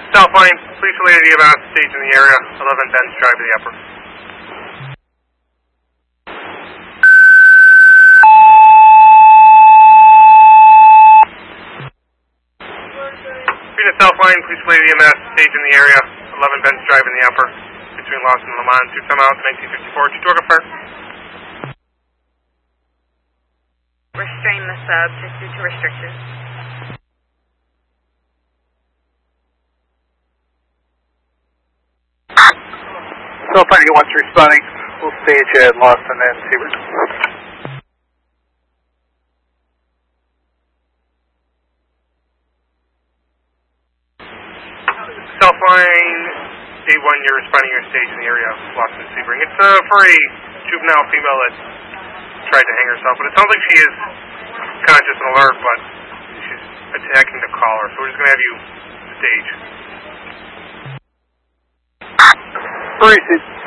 South line, police related EMS stage in the area, 11 Benz Drive to the upper. Phoenix South line, police related EMS stage in the area, 11 Benz Drive in the upper, between Lawson and Lamont, 2 time out, 1954, 2 Torga Fire. Restrain the sub just due to restrictions. So finding once responding, we'll stage at Lawson and Seabird. South line, day 1, you're responding your stage in the area, Lawson and Sebring. It's for a juvenile female that tried to hang herself, but it sounds like she is conscious and alert, but she's attacking the caller, so we're just going to have you stage. Where is it?